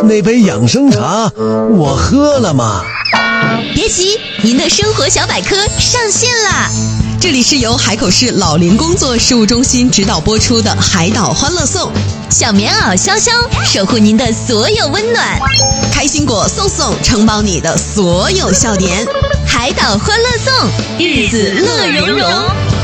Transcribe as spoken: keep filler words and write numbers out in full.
那杯养生茶我喝了吗？ 别急，您的生活小百科上线啦！ 这里是由海口市老龄工作事务中心指导播出的《海岛欢乐颂》， 小棉袄潇潇守护您的所有温暖， 开心果送送承包你的所有笑点。 海岛欢乐颂，日子乐融融。